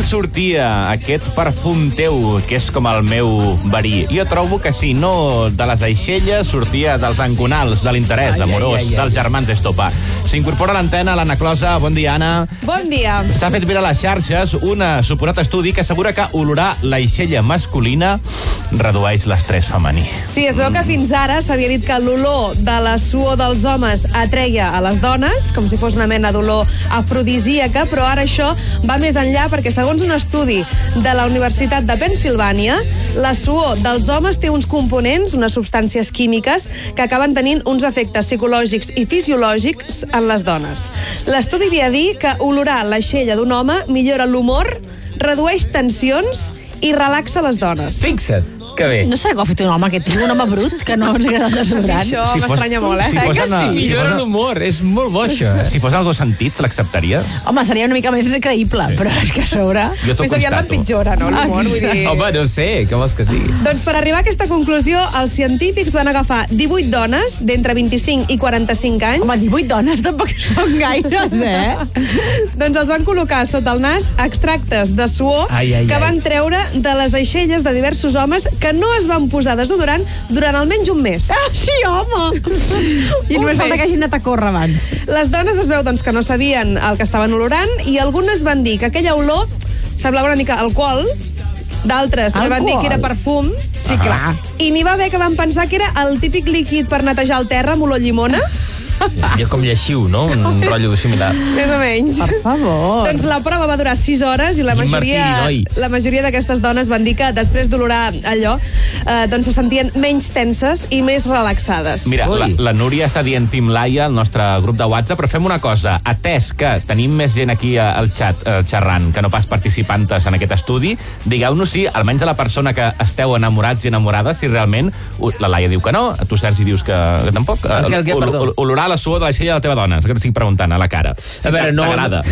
sortia aquest perfum teu, que és com el meu verí? Jo trobo que sí, no de les aixelles, sortia dels enconals, de l'interès amorós, dels germans d'Estopa. S'incorpora a l'antena l'Anna Closa. Bon dia, Anna. Bon dia. S'ha fet viral a les xarxes un suposat estudi que assegura que olorar l'aixella masculina redueix l'estrès femení. Sí, es veu que fins ara s'havia dit que l'olor de la suor dels homes atreia a les dones, com si fos una mena d'olor afrodisíaca, però ara això va més enllà perquè, segons un estudi de la Universitat de Pennsilvània, la suor dels homes té uns components, unes substàncies químiques, que acaben tenint uns efectes psicològics i fisiològics en les dones. L'estudi havia dit que olorar l'aixella d'un home millora l'humor, redueix tensions i relaxa les dones. Fixa't, que bé. No sé com ha fet un home, aquest tio, un home brut, que no li agrada el desodorant. Això m'estranya molt, eh? Millora l'humor, és molt bo, això. Si fos els dos sentits, l'acceptaries? Home, seria una mica més creïble, però és que a sobre... Jo t'ho Més aviat constato. l'empitjora, no, l'humor? Vull dir... Home, no sé, què vols que et digui? Doncs per arribar a aquesta conclusió, els científics van agafar 18 dones d'entre 25 i 45 anys. Home, 18 dones tampoc són gaires, Doncs els van col·locar sota el nas extractes de suor que van treure de les aixelles de diversos homes que no es van posar desodorant durant almenys un mes. Ah, sí, home! I només falta que hagin anat a córrer abans. Les dones es veu doncs, que no sabien el que estaven olorant i algunes van dir que aquella olor semblava una mica alcohol, d'altres també van dir que era perfum. Sí, clar. I n'hi va haver que van pensar que era el típic líquid per netejar el terra amb olor llimona. Jo com lleixiu, no? Un rotllo similar. Més o menys. Per favor. Doncs la prova va durar 6 hores i la Quin majoria martiri, d'aquestes dones van dir que després d'olorar allò doncs se sentien menys tenses i més relaxades. Mira, la Núria està dient Team Laia al nostre grup de WhatsApp, però fem una cosa. Atès que tenim més gent aquí al xat xerrant que no pas participantes en aquest estudi, digueu-nos si, almenys a la persona que esteu enamorats i enamorades, si realment... La Laia diu que no, tu, Sergi, dius que tampoc. Olorar la suor de l'aixella de la teva dona, és el que t'estic preguntant a la cara. A veure, no...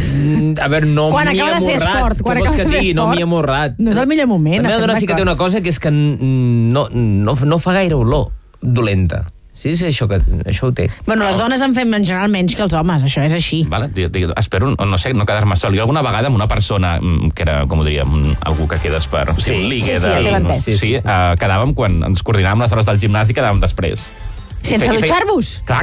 A veure, no Quan m'hi he acaba de fer amorrat. esport, quan Què vols acaba que de fer digui? No esport. m'hi he amorrat. No és el millor moment. La meva dona sí que té una cosa, que és que no fa gaire olor dolenta. Sí, això ho té. Bueno, les dones en fem en general menys que els homes, això és així. Vale, espero, no sé, no quedar-me sol. Jo alguna vegada amb una persona que era, com ho diríem, algú que quedes per... Sí, ja t'he entès. Sí, quedàvem quan ens coordinàvem les hores del gimnàs i quedàvem després. Sense dutxar-vos? Clar.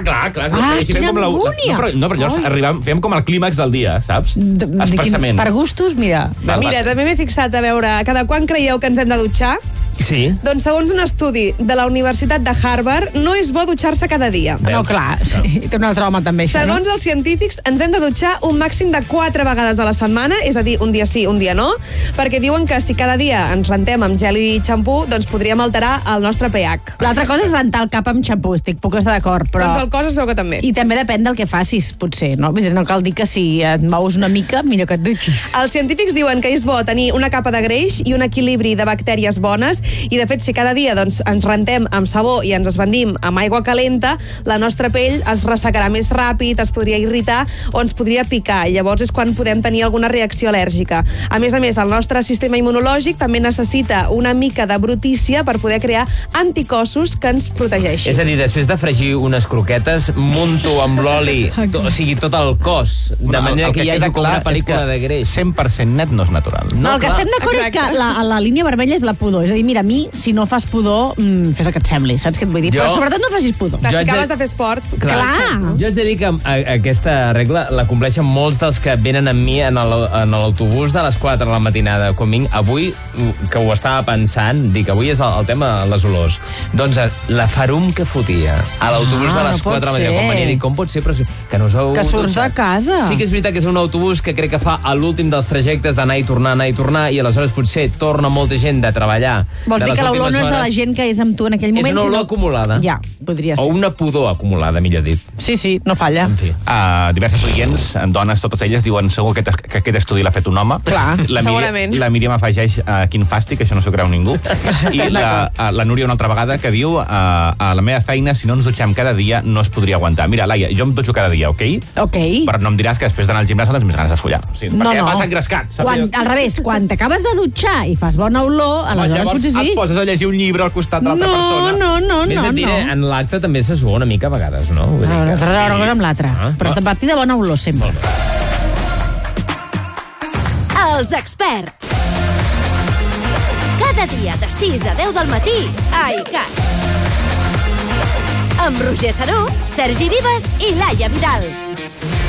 Quina angúnia! No, però llavors fèiem com el clímax del dia, saps? Expressament. Per gustos, mira. Mira, també m'he fixat a veure cada quan creieu que ens hem de dutxar. Sí. Doncs segons un estudi de la Universitat de Harvard, no és bo dutxar-se cada dia. No, clar, sí. Té un altre home també, això, no? Segons els científics, ens hem de dutxar un màxim de 4 vegades a la setmana, és a dir, un dia sí, un dia no, perquè diuen que si cada dia ens rentem amb gel i xampú, doncs podríem alterar el nostre pH. L'altra cosa és rentar el cap amb xampú, puc estar d'acord, però... Doncs el cos es veu que també. I també depèn del que facis, potser, no? Vull dir, no cal dir que si et mous una mica, millor que et dutxis. Els científics diuen que és bo tenir una capa de greix i un equilibri de bactèries bones, i de fet, si cada dia doncs, ens rentem amb sabó i ens esbandim amb aigua calenta, la nostra pell es ressecarà més ràpid, es podria irritar o ens podria picar. I llavors és quan podem tenir alguna reacció al·lèrgica. A més, el nostre sistema immunològic també necessita una mica de brutícia per poder crear anticossos que ens protegeixin. És a dir, després de fregir unes croquetes, munto amb l'oli, o sigui, tot el cos, de manera que hi hagi com una pel·lícula de greix. 100% net no és natural. No, el que estem d'acord és que la línia vermella és la pudor. És a dir, mira, a mi, si no fas pudor, fes el que et sembli, saps què et vull dir? Però sobretot no facis pudor. Si acabes de fer esport... Clar! Jo haig de dir que aquesta regla la compleixen molts dels que venen amb mi en l'autobús de les 4 de la matinada. Quan vinc, avui, que ho estava pensant, dic, avui és el tema les olors. Doncs la farum que fotia a l'autobús de les 4 de la matinada. Quan venia, dic, com pot ser? Però que no us heu... Que surts de casa. Sí que és veritat que és un autobús que crec que fa a l'últim dels trajectes d'anar i tornar, i aleshores potser torna molta gent de treballar. Vols dir que l'olor no és de la gent que és amb tu en aquell moment, és una olor acumulada. Ja, podria ser. O una pudor acumulada, millor dit. Sí, no falla. En fi. Diverses oients, dones, totes elles, diuen segur que aquest estudi l'ha fet un home. Clar, segurament. La Míriam afegeix quin fàstic, això no s'ho creu ningú. I la Núria una altra vegada que diu a la meva feina, si no ens dutxem cada dia, no es podria aguantar. Mira, Laia, jo em dutxo cada dia, ok? Ok. Però no em diràs que després d'anar al gimnàs no tens més ganes de follar. Sí, perquè vas engrescat. Al revés, quan t'acabes de dutxar i fas bona olor, aleshores potser sí. Et poses a llegir un llibre al costat de l'altra persona. No. Més et diré, en l'acte també se sua una mica a vegades, no? Una cosa amb l'altra. Però a partir de bona olor, sempre. Els experts. Cada dia de 6 a 10 del matí a ICAT. Amb Roger Saró, Sergi Vives i Laia Vidal.